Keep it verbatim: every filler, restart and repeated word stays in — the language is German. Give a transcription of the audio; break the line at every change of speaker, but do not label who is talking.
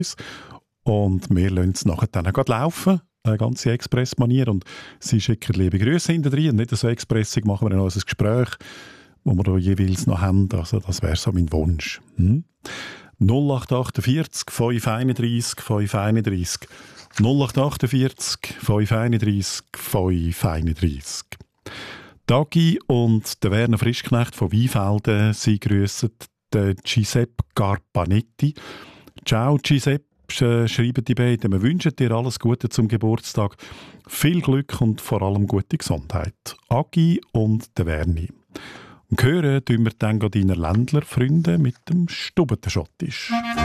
Und wir lassen es nachher dann gerade laufen, eine ganze Express-Manier. Und Sie schicken liebe Grüße hinterher und nicht so expressig machen wir noch ein Gespräch, wo wir da jeweils noch haben. Also das wäre so mein Wunsch. Hm? null acht achtundvierzig fünf einunddreißig fünf einunddreißig null acht achtundvierzig fünf einunddreißig fünf einunddreißig. Dagi und der Werner Frischknecht von Weinfelden, sie grüssen den Giuseppe Garpanetti. Ciao Giuseppe, sch- schreiben die beiden. Wir wünschen dir alles Gute zum Geburtstag, viel Glück und vor allem gute Gesundheit. Agi und der Werni. Und hören tun wir dann deine Ländlerfreunde mit dem Stubentenschottisch.